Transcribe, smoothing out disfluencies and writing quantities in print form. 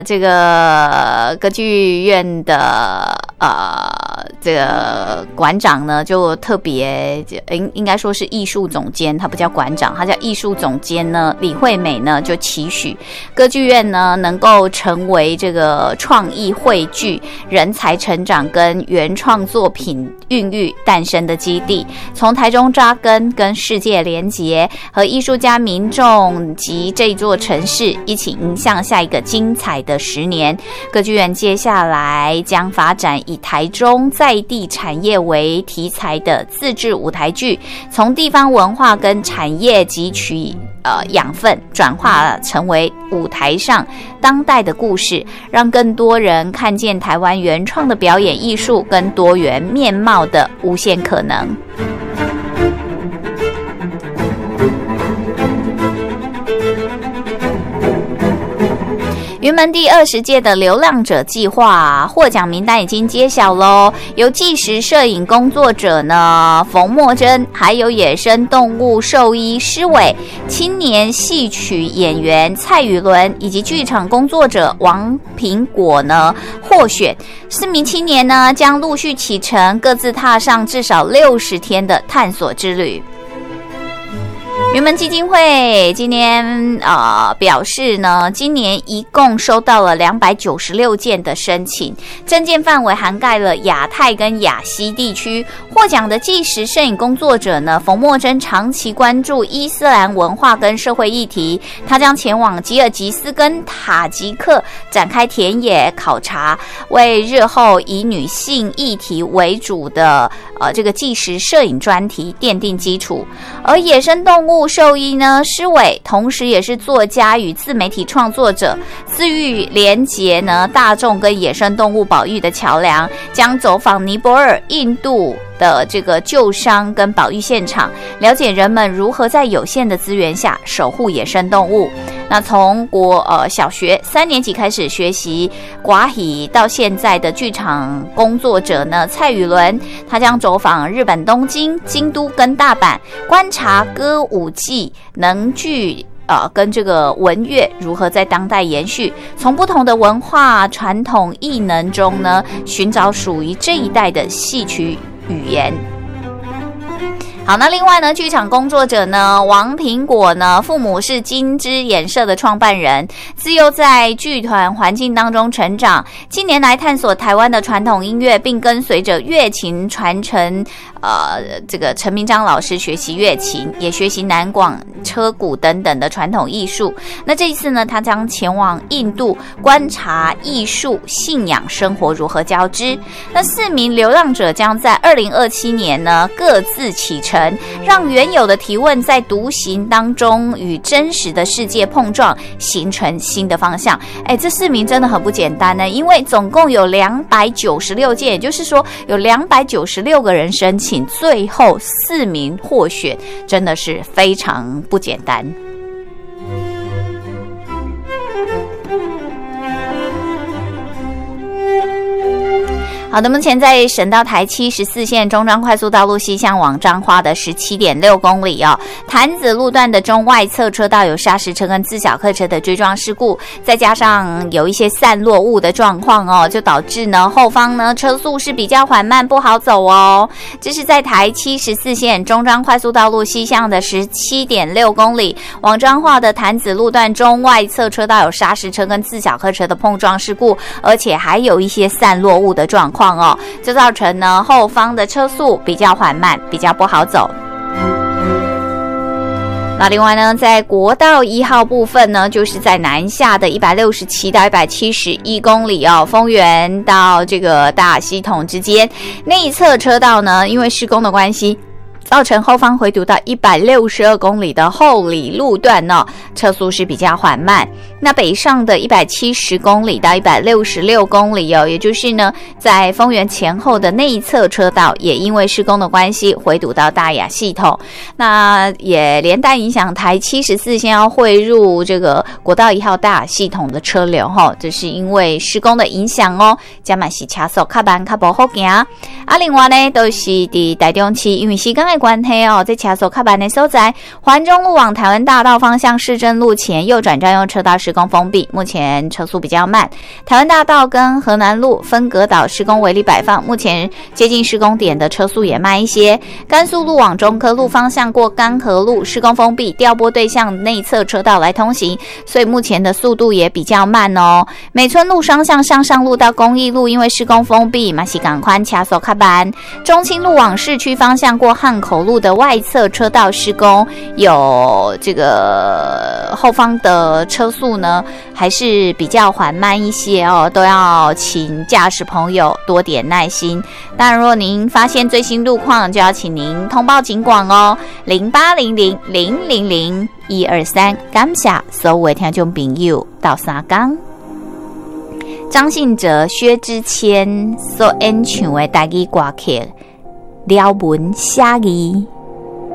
这个歌剧院的这个馆长呢，就特别应该说是艺术总监，他不叫馆长，他叫艺术总监呢。李惠美呢就期许歌剧院呢能够成为这个创意汇聚、人才成长跟原创作品孕育诞生的基地，从台中扎根，跟世界连结，和艺术家、民众及这座城市一起迎向下一个精彩的10年。歌剧院接下来将发展以台中在地产业为题材的自制舞台剧，从地方文化跟产业汲取养分，转化成为舞台上当代的故事，让更多人看见台湾原创的表演艺术跟多元面貌的无限可能。云门第20届的流浪者计划获奖名单已经揭晓咯，由纪实摄影工作者呢冯墨珍，还有野生动物兽医施伟，青年戏曲演员蔡宇伦，以及剧场工作者王苹果呢获选。4名青年呢将陆续启程，各自踏上至少60天的探索之旅。云门基金会今天表示呢，今年一共收到了296件的申请，证件范围涵盖了亚太跟亚西地区。获奖的纪实摄影工作者呢，冯墨珍长期关注伊斯兰文化跟社会议题，他将前往吉尔吉斯跟塔吉克展开田野考察，为日后以女性议题为主的这个纪实摄影专题奠定基础。而野生动物兽医呢，施伟同时也是作家与自媒体创作者，自愈连结呢大众跟野生动物保育的桥梁，将走访尼泊尔、印度的这个救伤跟保育现场，了解人们如何在有限的资源下守护野生动物。那从小学3年级开始学习寡语到现在的剧场工作者呢，蔡宇伦，他将走访日本东京、京都跟大阪，观察歌舞伎、能剧跟这个文乐如何在当代延续，从不同的文化传统艺能中呢，寻找属于这一代的戏曲语言。好，那另外呢，剧场工作者呢，王苹果呢，父母是金枝演社的创办人，自幼在剧团环境当中成长，近年来探索台湾的传统音乐，并跟随着乐琴传承这个陈明章老师学习乐琴，也学习南广车鼓等等的传统艺术。那这一次呢，他将前往印度观察艺术、信仰、生活如何交织。那4名流浪者将在2027年呢各自启程，让原有的提问在独行当中与真实的世界碰撞，形成新的方向。这4名真的很不简单呢，因为总共有296件，也就是说有296个人申请，最后4名获选，真的是非常不简单。好的，目前在省道台74线中彰快速道路西向往彰化的 17.6 公里潭子路段的中外侧车道有砂石车跟自小客车的追撞事故，再加上有一些散落物的状况就导致呢后方呢车速是比较缓慢，不好走这是在台74线中彰快速道路西向的 17.6 公里往彰化的潭子路段中外侧车道有砂石车跟自小客车的碰撞事故，而且还有一些散落物的状况就造成呢后方的车速比较缓慢，比较不好走。那另外呢，在国道1号部分呢，就是在南下的167到171公里丰原到这个大溪统之间内侧车道呢，因为施工的关系，造成后方回堵到162公里的后里路段车速是比较缓慢。那北上的170公里到166公里也就是呢，在丰原前后的内侧车道也因为施工的关系回堵到大雅系统，那也连带影响台74线要汇入这个国道1号大雅系统的车流这是因为施工的影响加嘛是车速较慢较不好行另外呢，都是在台中市因为施工的关系哦，在车速较慢的所在，环中路往台湾大道方向市政路前右转专用车道施工封闭，目前车速比较慢。台湾大道跟河南路分隔岛施工围篱摆放，目前接近施工点的车速也慢一些。甘肃路往中科路方向过甘河路施工封闭，调拨对向内侧车道来通行，所以目前的速度也比较慢哦。美村路双向向上路到公益路因为施工封闭，嘛是赶快车速较慢。中清路往市区方向过汉口路的外侧车道施工，有这个后方的车速呢还是比较缓慢一些哦，都要请驾驶朋友多点耐心。当然，如果您发现最新路况，就要请您通报警广哦，0800000123。感谢所有的听众朋友到三港。张信哲、薛之谦所演唱的台语歌曲《了文写字》。